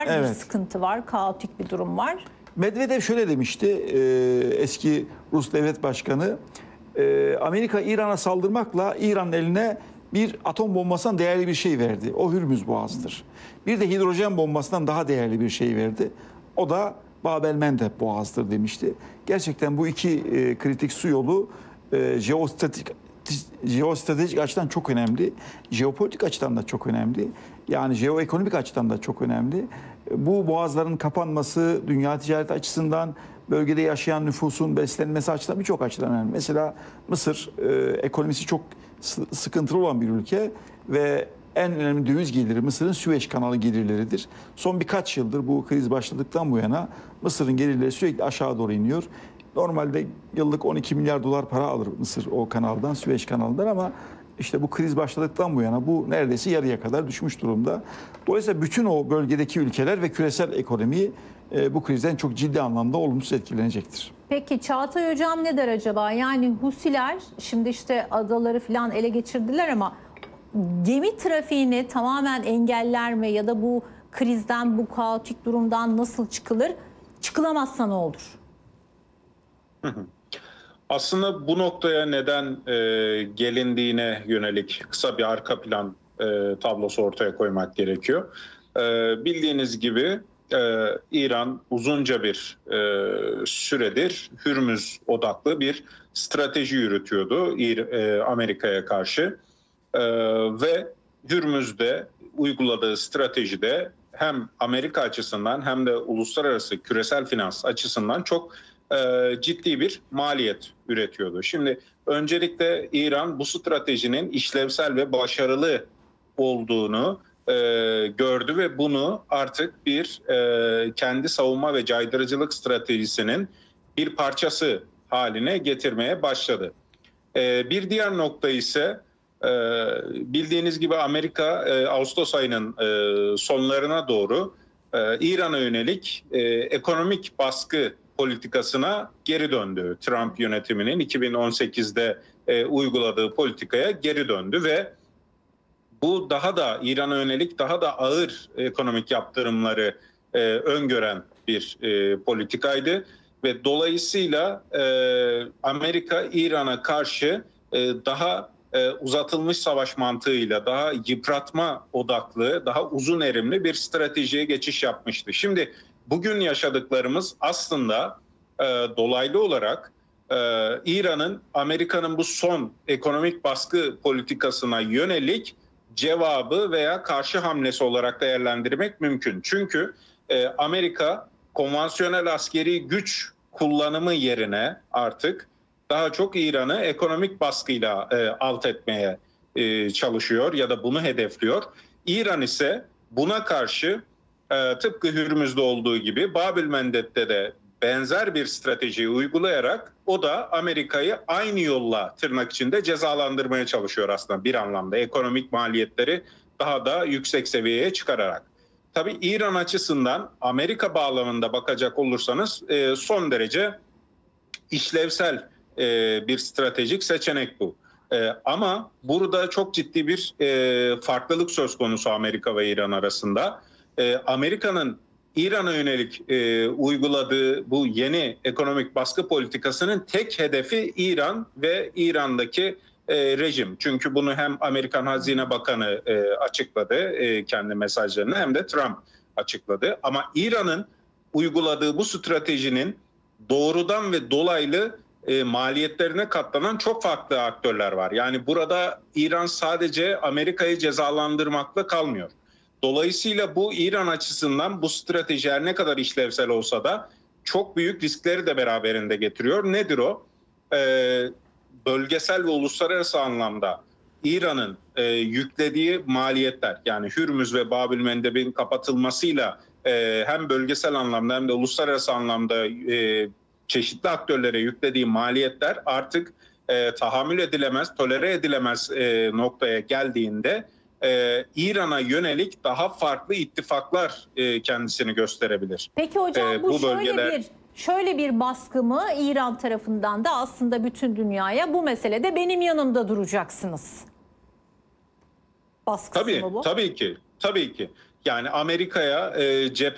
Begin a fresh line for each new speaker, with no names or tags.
bir
Evet.
sıkıntı var, kaotik bir durum var.
Medvedev şöyle demişti, eski Rus devlet başkanı, Amerika İran'a saldırmakla İran'ın eline bir atom bombasından değerli bir şey verdi. O Hürmüz Boğazı'dır. Bir de hidrojen bombasından daha değerli bir şey verdi. O da Bab el-Mandeb Boğazı'dır demişti. Gerçekten bu iki kritik su yolu jeostratejik açıdan çok önemli. Jeopolitik açıdan da çok önemli. Yani jeoekonomik açıdan da çok önemli. Bu boğazların kapanması dünya ticareti açısından, bölgede yaşayan nüfusun beslenmesi açısından birçok açıdan önemli. Mesela Mısır ekonomisi çok sıkıntılı olan bir ülke ve en önemli döviz geliri Mısır'ın Süveyş kanalı gelirleridir. Son birkaç yıldır bu kriz başladıktan bu yana Mısır'ın gelirleri sürekli aşağı doğru iniyor. Normalde yıllık 12 milyar dolar para alır Mısır o kanaldan, Süveyş kanalından, ama işte bu kriz başladıktan bu yana bu neredeyse yarıya kadar düşmüş durumda. Dolayısıyla bütün o bölgedeki ülkeler ve küresel ekonomi bu krizden çok ciddi anlamda olumsuz etkilenecektir.
Peki Çağatay Hocam ne der acaba? Yani Husiler şimdi işte adaları falan ele geçirdiler ama gemi trafiğini tamamen engeller mi? Ya da bu krizden, bu kaotik durumdan nasıl çıkılır? Çıkılamazsa ne olur?
Aslında bu noktaya neden gelindiğine yönelik kısa bir arka plan tablosu ortaya koymak gerekiyor. Bildiğiniz gibi İran uzunca bir süredir Hürmüz odaklı bir strateji yürütüyordu Amerika'ya karşı. Ve Hürmüz'de uyguladığı stratejide hem Amerika açısından hem de uluslararası küresel finans açısından çok ciddi bir maliyet üretiyordu. Şimdi öncelikle İran bu stratejinin işlevsel ve başarılı olduğunu gördü ve bunu artık bir kendi savunma ve caydırıcılık stratejisinin bir parçası haline getirmeye başladı. Bir diğer nokta ise bildiğiniz gibi Amerika Ağustos ayının sonlarına doğru İran'a yönelik ekonomik baskı politikasına geri döndü. Trump yönetiminin 2018'de uyguladığı politikaya geri döndü ve bu daha da İran'a yönelik daha da ağır ekonomik yaptırımları öngören bir politikaydı ve dolayısıyla Amerika İran'a karşı daha uzatılmış savaş mantığıyla, daha yıpratma odaklı, daha uzun erimli bir stratejiye geçiş yapmıştı. Şimdi bugün yaşadıklarımız aslında dolaylı olarak İran'ın Amerika'nın bu son ekonomik baskı politikasına yönelik cevabı veya karşı hamlesi olarak değerlendirmek mümkün. Çünkü Amerika konvansiyonel askeri güç kullanımı yerine artık daha çok İran'ı ekonomik baskıyla alt etmeye çalışıyor ya da bunu hedefliyor. İran ise buna karşı tıpkı Hürmüz'de olduğu gibi Bab el-Mandeb'de de benzer bir stratejiyi uygulayarak o da Amerika'yı aynı yolla tırnak içinde cezalandırmaya çalışıyor aslında bir anlamda. Ekonomik maliyetleri daha da yüksek seviyeye çıkararak. Tabii İran açısından Amerika bağlamında bakacak olursanız son derece işlevsel bir stratejik seçenek bu. Ama burada çok ciddi bir farklılık söz konusu Amerika ve İran arasında. Amerika'nın İran'a yönelik uyguladığı bu yeni ekonomik baskı politikasının tek hedefi İran ve İran'daki rejim. Çünkü bunu hem Amerikan Hazine Bakanı açıkladı kendi mesajlarını hem de Trump açıkladı. Ama İran'ın uyguladığı bu stratejinin doğrudan ve dolaylı maliyetlerine katlanan çok farklı aktörler var. Yani burada İran sadece Amerika'yı cezalandırmakla kalmıyor. Dolayısıyla bu İran açısından bu strateji her ne kadar işlevsel olsa da çok büyük riskleri de beraberinde getiriyor. Nedir o? Bölgesel ve uluslararası anlamda İran'ın yüklediği maliyetler, yani Hürmüz ve Bab el-Mandeb'in kapatılmasıyla hem bölgesel anlamda hem de uluslararası anlamda çeşitli aktörlere yüklediği maliyetler artık tahammül edilemez, tolere edilemez noktaya geldiğinde İran'a yönelik daha farklı ittifaklar kendisini gösterebilir.
Peki hocam bu
bölgeler...
şöyle bir baskı mı İran tarafından da aslında bütün dünyaya bu meselede benim yanımda duracaksınız baskısı mı bu?
Tabii ki. Yani Amerika'ya cephe